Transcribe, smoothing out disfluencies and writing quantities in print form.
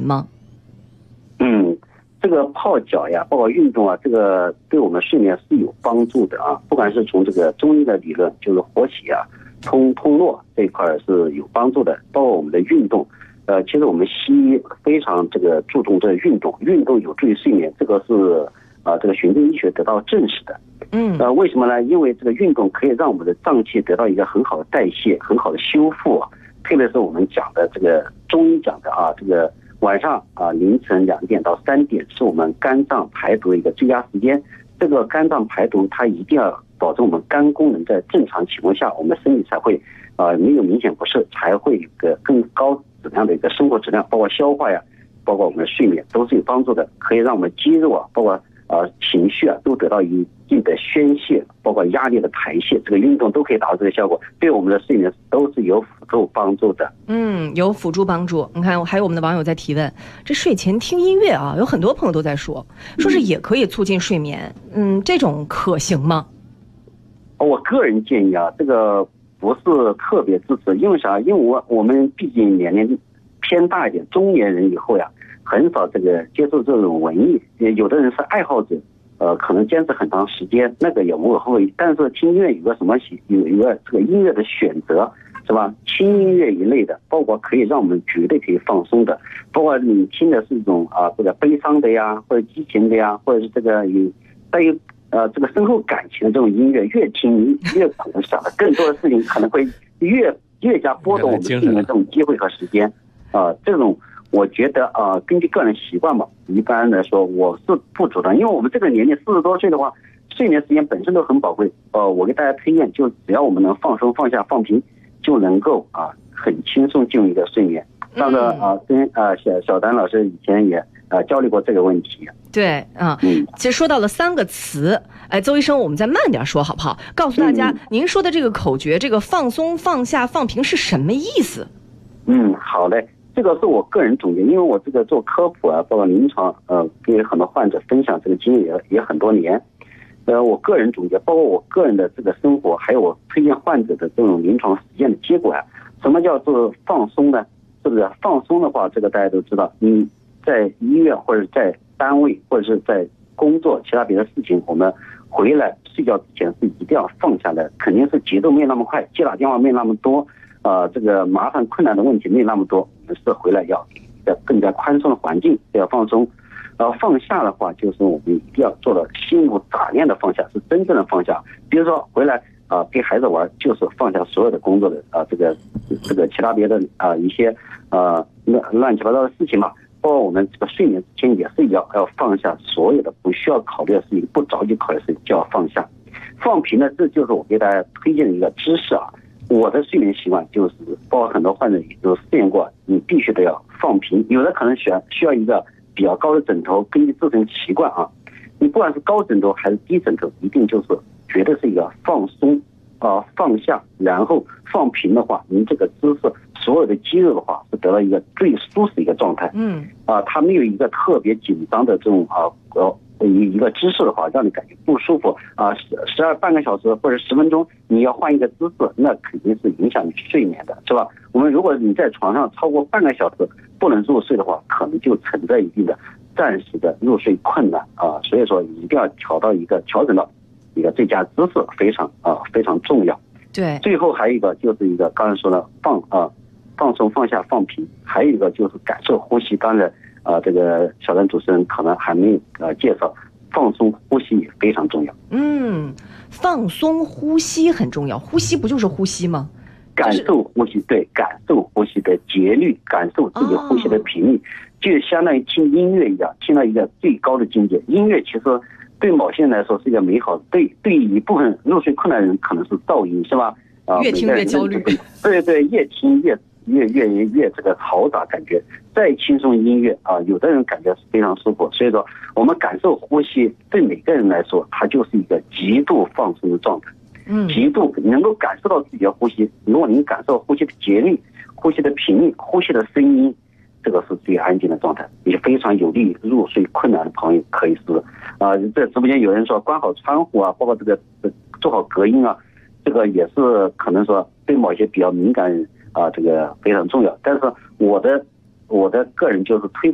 吗？ 这个泡脚呀，包括运动啊，这个对我们睡眠是有帮助的啊。不管是从这个中医的理论，就是活血啊、通络这一块是有帮助的，包括我们的运动。其实我们西医非常这个注重这个运动，运动有助于睡眠，这个是这个循证医学得到证实的。为什么呢？因为这个运动可以让我们的脏器得到一个很好的代谢、很好的修复啊。特别是我们讲的这个中医讲的啊，这个晚上凌晨2点到3点是我们肝脏排毒的一个最佳时间。这个肝脏排毒，它一定要保证我们肝功能在正常情况下，我们身体才会没有明显不适，才会有个更高质量的一个生活质量，包括消化呀，包括我们的睡眠都是有帮助的，可以让我们肌肉啊，包括情绪啊，都得到一定的宣泄，包括压力的排泄，这个运动都可以达到这个效果，对我们的睡眠都是有辅助帮助的。 有辅助帮助。你看，还有我们的网友在提问，这睡前听音乐啊，有很多朋友都在说是也可以促进睡眠，这种可行吗？ 我个人建议啊，这个不是特别支持，因为啥？因为我们毕竟年龄偏大一点，中年人以后呀，很少这个接触这种文艺，有的人是爱好者，可能坚持很长时间，那个也无可厚非。但是听音乐有个什么，有一个这个音乐的选择，是吧？轻音乐一类的，包括可以让我们绝对可以放松的，包括你听的是一种这个悲伤的呀，或者激情的呀，或者是这个带有这个深厚感情的这种音乐，越听越可能想的更多的事情，可能会越加波动我们睡眠的这种机会和时间。这种我觉得根据个人习惯吧，一般来说我是不主张，因为我们这个年龄40多岁的话，睡眠时间本身都很宝贵。我给大家推荐，就只要我们能放松、放下、放平，就能够很轻松进入一个睡眠。当然跟小丹老师以前也交流过这个问题。 对其实说到了3个词，邹医生，我们再慢点说好不好？告诉大家，您说的这个口诀，这个放松、放下、放平是什么意思？ 好嘞，这个是我个人总结，因为我这个做科普啊，包括临床，给很多患者分享这个经验也很多年。我个人总结，包括我个人的这个生活，还有我推荐患者的这种临床实践的结果啊。什么叫做放松呢？是不是放松的话，这个大家都知道，你在医院或者在单位或者是在工作其他别的事情，我们回来睡觉之前是一定要放下来，肯定是节奏没有那么快，接打电话没有那么多，这个麻烦困难的问题没有那么多，我们是回来要一个更加宽松的环境，要放松。放下的话，就是我们一定要做到心无杂念的放下，是真正的放下。比如说回来给孩子玩，就是放下所有的工作的这个其他别的一些乱七八糟的事情嘛。包括我们这个睡眠之前也是要放下所有的不需要考虑的事情，不着急考虑的事情就要放下。放平呢，这就是我给大家推荐的一个知识啊。我的睡眠习惯就是，包括很多患者也都试验过，你必须得要放平。有的可能需要一个比较高的枕头，根据自身习惯啊，你不管是高枕头还是低枕头，一定就是绝对是一个放松放下，然后放平的话，您这个姿势所有的肌肉的话是得到一个最舒适的一个状态。它没有一个特别紧张的这种一个姿势的话，让你感觉不舒服半个小时或者10分钟，你要换一个姿势，那肯定是影响你睡眠的，是吧？我们如果你在床上超过半个小时不能入睡的话，可能就存在一定的暂时的入睡困难所以说一定要调整到一个最佳姿势，非常重要。 对， 最后还有一个就是一个刚才说的放松、放下、放平，还有一个就是感受呼吸。当然这个小丹主持人可能还没有介绍，放松呼吸也非常重要。 放松呼吸很重要，呼吸不就是呼吸吗？ 感受呼吸，对，感受呼吸的节律，感受自己呼吸的频率，就相当于听音乐一样，听到一个最高的境界。音乐其实对某些人来说是一个美好，对一部分入睡困难的人可能是噪音，是吧？ 越听越焦虑。 对，越听越这个嘈杂，感觉再轻松音乐有的人感觉是非常舒服。所以说，我们感受呼吸，对每个人来说，它就是一个极度放松的状态。极度能够感受到自己的呼吸。如果您感受呼吸的节律、呼吸的频率、呼吸的声音，这个是最安静的状态，也非常有利于入睡困难的朋友可以试。这直播间有人说关好窗户包括这个做好隔音这个也是可能说对某些比较敏感人这个非常重要。但是我的个人就是推